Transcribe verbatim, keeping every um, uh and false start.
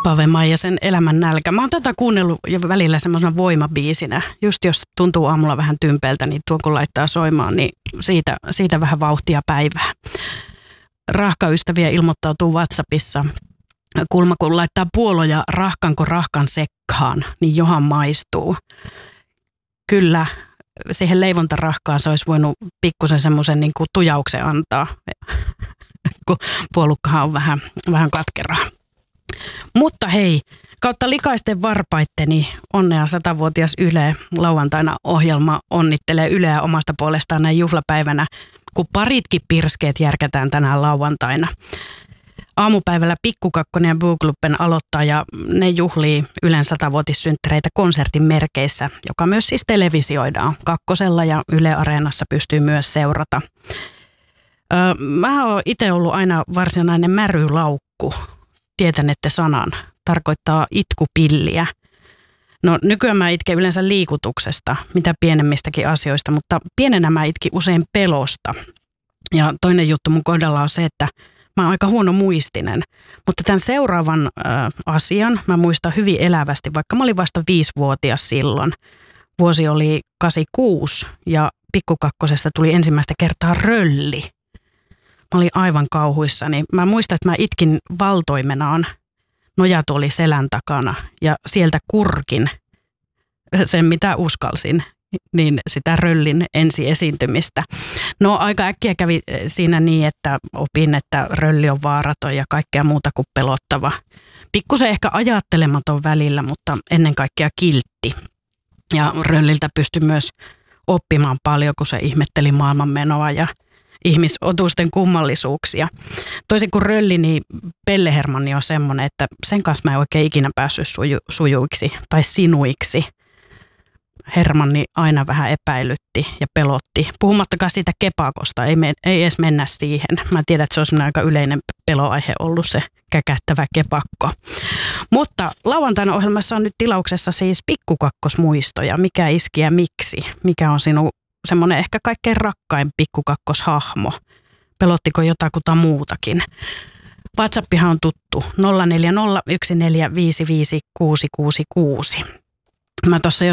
Pave Maijasen Elämän nälkä. Mä oon tätä kuunnellut jo välillä semmoisena voimabiisinä. Just jos tuntuu aamulla vähän tympeltä, niin tuo kun laittaa soimaan, niin siitä, siitä vähän vauhtia päivää. Rahkaystäviä ilmoittautuu WhatsAppissa. Kulma kun laittaa puoloja rahkanko rahkan sekkaan, niin johan maistuu. Kyllä, siihen leivontarahkaan se olisi voinut pikkusen semmoisen niin kuin tujauksen antaa, kun puolukkahan on vähän, vähän katkeraa. Mutta hei, kautta likaisten varpaitteni onnea satavuotias Yle. Lauantaina ohjelma onnittelee Yleä omasta puolestaan näin juhlapäivänä, kun paritkin pirskeet järkätään tänään lauantaina. Aamupäivällä Pikku Kakkonen ja Bugluppen aloittaa ja ne juhlii Ylen satavuotissynttäreitä konsertin merkeissä, joka myös siis televisioidaan Kakkosella ja Yle Areenassa pystyy myös seurata. Öö, mä oon itse ollut aina varsinainen märylaukku. Tietänette sanan. Tarkoittaa itkupilliä. No nykyään mä itken yleensä liikutuksesta, mitä pienemmistäkin asioista, mutta pienenä mä itkin usein pelosta. Ja toinen juttu mun kohdalla on se, että mä oon aika huono muistinen. Mutta tämän seuraavan ö, asian mä muistan hyvin elävästi, vaikka mä olin vasta viisivuotias silloin. Vuosi oli kahdeksankymmentäkuusi ja Pikkukakkosesta tuli ensimmäistä kertaa rölli. Mä olin aivan kauhuissani. Mä muistan, että mä itkin valtoimenaan nojatuoli selän takana ja sieltä kurkin sen, mitä uskalsin, niin sitä röllin ensiesiintymistä. No aika äkkiä kävi siinä niin, että opin, että rölli on vaaraton ja kaikkea muuta kuin pelottava. Pikkusen ehkä ajattelematon välillä, mutta ennen kaikkea kiltti. Ja rölliltä pystyi myös oppimaan paljon, kun se ihmetteli maailmanmenoa ja ihmisotusten kummallisuuksia. Toisin kuin rölli, niin Pelle Hermanni on semmoinen, että sen kanssa mä en oikein ikinä päässyt suju, sujuiksi tai sinuiksi. Hermanni aina vähän epäilytti ja pelotti. Puhumattakaan siitä kepakosta, ei, me, ei edes mennä siihen. Mä tiedän, että se on semmoinen aika yleinen peloaihe ollut se käkättävä kepakko. Mutta lauantaina ohjelmassa on nyt tilauksessa siis Pikkukakkosmuistoja. Mikä iski ja miksi? Mikä on sinun semmoinen ehkä kaikkein rakkain pikkukakkoshahmo? Pelottiko jotakuta muutakin? WhatsAppihan on tuttu nolla neljä nolla yksi neljä viisi viisi kuusi kuusi kuusi. Mä tuossa jo